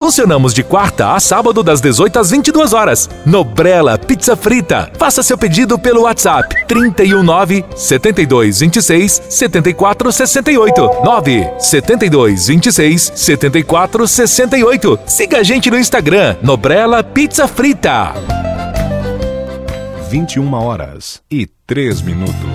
Funcionamos de quarta a sábado das 18 às 22 horas. Nobrela Pizza Frita. Faça seu pedido pelo WhatsApp 319 72 26 74 68 9 72 26 74 68. Siga a gente no Instagram, Nobrela Pizza Frita. 21h03.